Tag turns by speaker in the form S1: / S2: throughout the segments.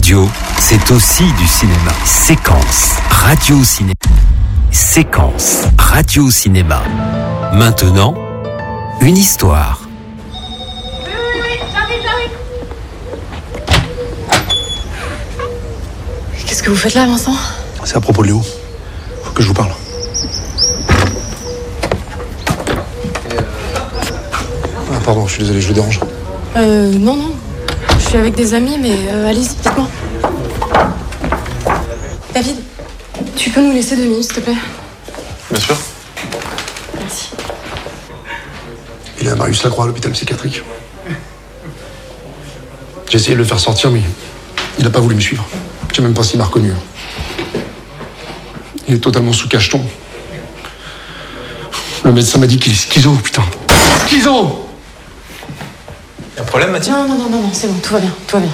S1: radio, c'est aussi du cinéma. Séquence radio cinéma. Séquence radio cinéma. Maintenant, une histoire.
S2: Oui, j'arrive.
S3: Qu'est-ce que vous faites là, Vincent?
S4: C'est à propos de Léo. Faut que je vous parle. Ah, pardon, je suis désolé, je vous dérange.
S3: Non. Je suis avec des amis, mais allez-y, dites-moi. David, tu peux nous laisser 2 minutes, s'il te plaît?
S4: Bien sûr.
S3: Merci.
S4: Il est à Marius Lacroix, à l'hôpital psychiatrique. J'ai essayé de le faire sortir, mais il n'a pas voulu me suivre. Je sais même pas s'il m'a reconnu. Il est totalement sous cacheton. Le médecin m'a dit qu'il est schizo, putain. Schizo!
S5: Y'a un problème, Mathilde?
S3: Non, c'est bon, tout va bien.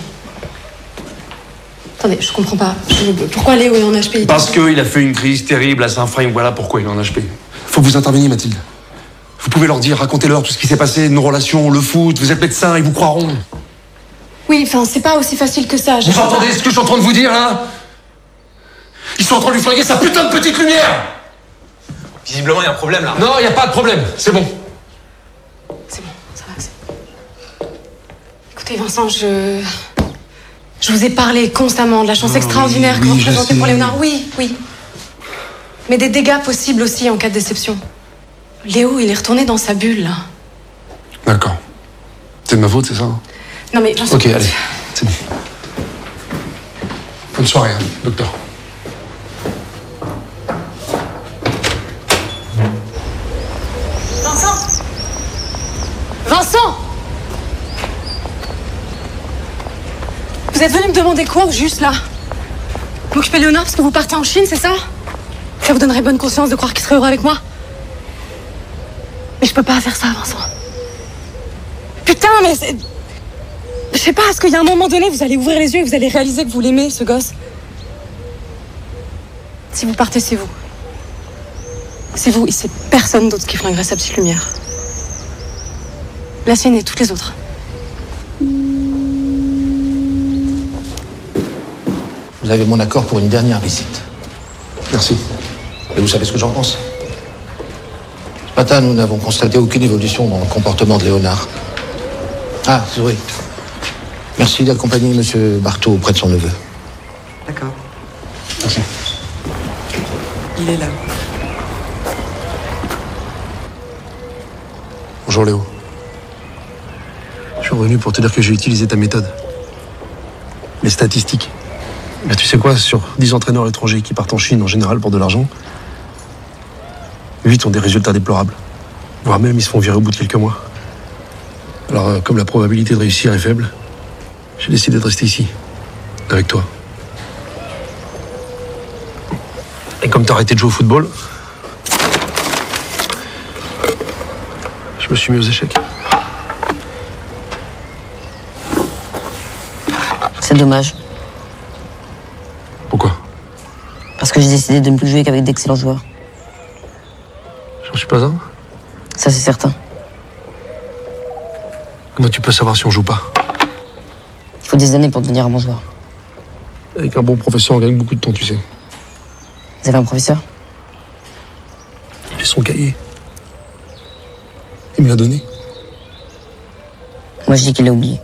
S3: Attendez, je comprends pas. Pourquoi Léo est en HP?
S4: Parce qu'il a fait une crise terrible à Saint-Frame, voilà pourquoi il est en HP. Faut que vous interveniez, Mathilde. Vous pouvez leur dire, racontez-leur tout ce qui s'est passé, nos relations, le foot, vous êtes médecin, ils vous croiront.
S3: Oui, enfin, c'est pas aussi facile que ça.
S4: Vous entendez ce que je suis en train de vous dire, là? Ils sont en train de lui flinguer sa putain de petite lumière!
S5: Visiblement, y a un problème, là.
S4: Non, y a pas de problème, c'est bon.
S3: C'est bon, ça va, c'est bon. Écoutez, Vincent, je vous ai parlé constamment de la chance extraordinaire que vous représentez pour Léonard. Oui. Mais des dégâts possibles aussi en cas de déception. Léo, il est retourné dans sa bulle, là.
S4: D'accord. C'est de ma faute, c'est ça?
S3: Non, mais Vincent...
S4: Ok, allez, c'est bon. Bonne soirée, hein, docteur.
S3: Vincent! Vous êtes venu me demander quoi, juste là? M'occuper de Léonard parce que vous partez en Chine, c'est ça? Ça vous donnerait bonne conscience de croire qu'il serait heureux avec moi? Mais je peux pas faire ça, Vincent. Putain, mais c'est... Je sais pas, est-ce qu'il y a un moment donné, vous allez ouvrir les yeux et vous allez réaliser que vous l'aimez, ce gosse? Si vous partez, c'est vous. C'est vous et c'est personne d'autre qui flinguerait sa petite lumière. La sienne et toutes les autres.
S6: Vous avez mon accord pour une dernière visite.
S4: Merci.
S6: Et vous savez ce que j'en pense? Ce matin, nous n'avons constaté aucune évolution dans le comportement de Léonard. Ah, oui. Merci d'accompagner M. Barthaud auprès de son neveu.
S7: D'accord.
S4: Merci.
S7: Il est là.
S4: Bonjour Léo. Je suis revenu pour te dire que j'ai utilisé ta méthode. Les statistiques. Mais tu sais quoi, sur 10 entraîneurs étrangers qui partent en Chine en général pour de l'argent, 8 ont des résultats déplorables. Voire même ils se font virer au bout de quelques mois. Alors comme la probabilité de réussir est faible, j'ai décidé de rester ici, avec toi. Et comme t'as arrêté de jouer au football, je me suis mis aux échecs.
S8: C'est dommage.
S4: Pourquoi?
S8: Parce que j'ai décidé de ne plus jouer qu'avec d'excellents joueurs.
S4: J'en suis pas un.
S8: Ça, c'est certain.
S4: Comment tu peux savoir si on joue pas?
S8: Il faut des années pour devenir un bon joueur.
S4: Avec un bon professeur, on gagne beaucoup de temps, tu sais.
S8: Vous avez un professeur?
S4: J'ai son cahier. Il me l'a donné.
S8: Moi, je dis qu'il l'a oublié.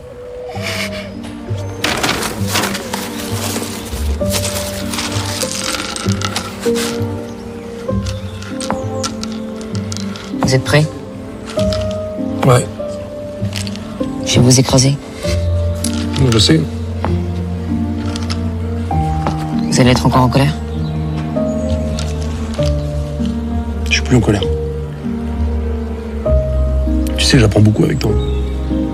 S8: Vous êtes prêts?
S4: Ouais,
S8: Je vais vous écraser.
S4: je sais.
S8: Vous allez être encore en colère?
S4: Je suis plus en colère. Tu sais, j'apprends beaucoup avec toi.